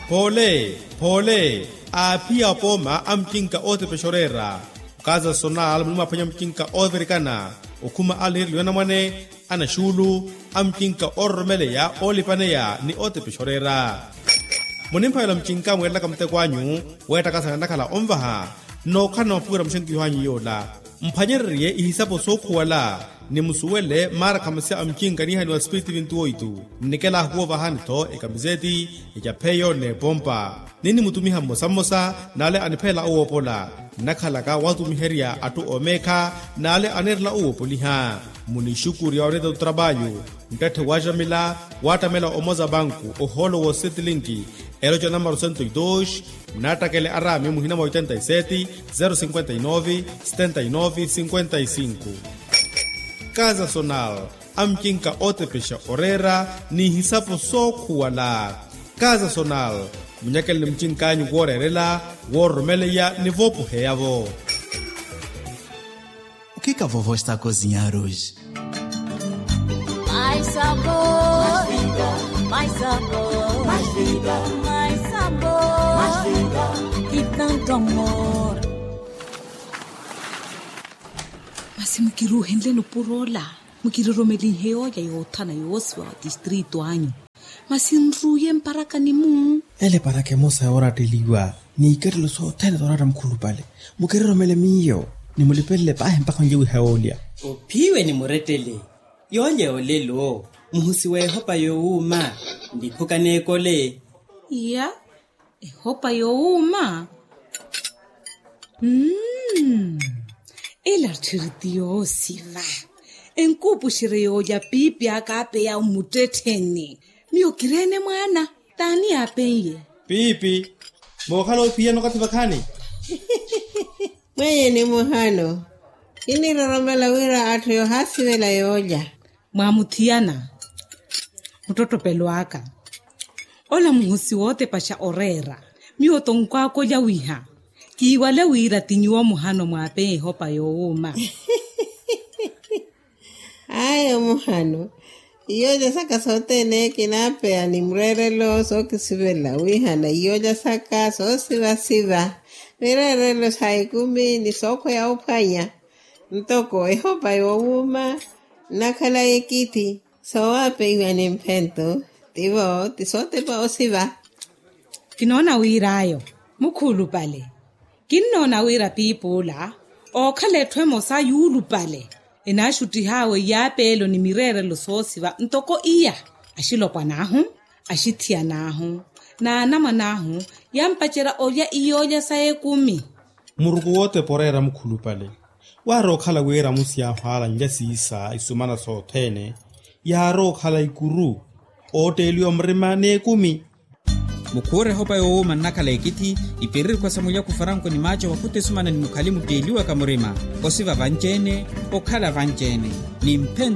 Pole, apia poma amkinka ote peshorera. Kaza sonal mlima panya mkinka overikana. Ukuma alir liwana mwane, ana shulu, amkinka ormele ya olipane ya ni ote peshorera. Munimpa yala mkinka mwela kamte kwanyu, weta kasa nakala omvaha, no kano pura mshenki yuhanyi yola. Mpanyeriye ihisapo soku wala, ni musuwele mara kamase amkinka ni hani wa spiriti vintu oitu. Nikela huwa vahanito, ikamizeti, ijapeyo ne bomba. Nini mutumiha mosa nale anipela uopola. Nakalaka watu miheria atu omeka, nale anerla uopoliha. Munishukuri ya oreda utrabayo. Mtete wajamila, watamela omoza banku, oholo wo setilinki. Erojo numero 102, natakele arami muhina 87 059 79 55. Kaza Sonal, amkinka ote pesha orera, ni hisapo soku wala. Kaza Sonal, munyakele ni mchinkanyu worerela, wormeleya ni vopu heyavo. O que a vovó está a cozinhar hoje? Mais sabor, mais vida, mais sabor, mais vida, mais sabor, mais vida e tanto amor. Masi mkiruhendle no purola, mkiromeli heo ya yotana yoswa distrito anyo. Masi nruye mparaka ni mu. Ele para que mosa ahora te liwa. Ni kerlo so tena dorara mkulupale. Mukiromele miyo. Ni mulipele pa mpaka njewe haolia. Upiwe ni muretele. Yonye olelo. Muhusi we hopa yo uma. Ndipuka nekole. Ya. Hopa yo uma. Ela tirtio siva. Enkupu shireyo ya pipi akape ya umuteteni. Miyo kirene mwana. Tani apenye. Pipi. Mohano pia no katibakani. Mwenye ni muhano. Ini roromela wira atu yo hasi wela yoja. Mwamutiana. Mtoto peluaka. Ola muhusi wote pasha orera. Miyo tongkwa koja wiha. Kiwale wira tinyuwa muhano mwape hopa yo uma. Ayo muhano. Iyoja saka sote ne kinape animrerelo so kisibela wiha na iyoja saka so siva. Mirerelo saikumi ni soko ya upanya. Ntoko hopa yo uma. Nakala ekiti. So wape iwa ni mpento. Tivo tisote pa osiva. Kinona wira ayo. Mukulu pale. Kinona wira pipula. O kale twemo sa yulu pale. Inashuti hawe ya pelo ni mirere lo sosiva ntoko iya ashilo kwa nahu ashitia nahu na nama nahu yampachera oya iyoja sae 10 Murugu wote porera mkulu pale waro khala wera musia hala njasi isa isumana sotene yaro khala ikuru otelio mrima ne 10 Mukure hopa yo manakala ekiti iperiri kwa samulia kufaranko ni macho wakute sumana ni mukalimu peliwa kamurima osiva vanjene okala vanjene ni mpento